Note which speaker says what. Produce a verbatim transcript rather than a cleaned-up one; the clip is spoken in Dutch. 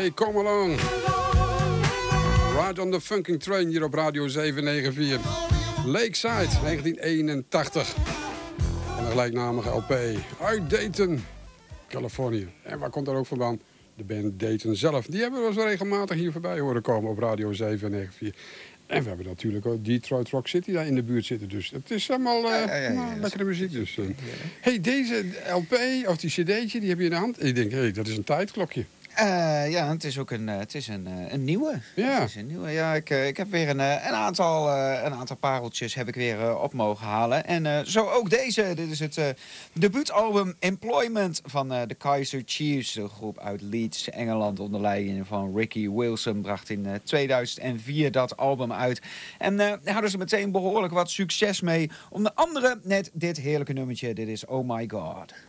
Speaker 1: Hey, come along. Ride on the Funking Train hier op Radio zeven negen vier. Lakeside, negentien eenentachtig. En een gelijknamige L P uit Dayton, Californië. En waar komt dat ook vandaan? De band Dayton zelf. Die hebben we wel zo regelmatig hier voorbij horen komen op Radio zeven negen vier. En we hebben natuurlijk ook Detroit Rock City daar in de buurt zitten. Dus het is allemaal uh, ja, ja, ja, ja, nou, lekkere muziek. Dus. Uh. Hey, deze L P of die cd'tje, die heb je in de hand. En ik denk, hey, dat is een tijdklokje.
Speaker 2: Uh, ja, het is ook een, uh, het is een, uh, een nieuwe.
Speaker 1: Ja.
Speaker 2: Het is een nieuwe. Ja, ik, uh, ik heb weer een, uh, een, aantal, uh, een aantal pareltjes heb ik weer uh, op mogen halen. En uh, zo ook deze. Dit is het uh, debuutalbum Employment van uh, de Kaiser Chiefs. De groep uit Leeds, Engeland, onder leiding van Ricky Wilson. Bracht in uh, tweeduizend vier dat album uit. En uh, daar hadden ze meteen behoorlijk wat succes mee. Onder andere net dit heerlijke nummertje. Dit is Oh My God.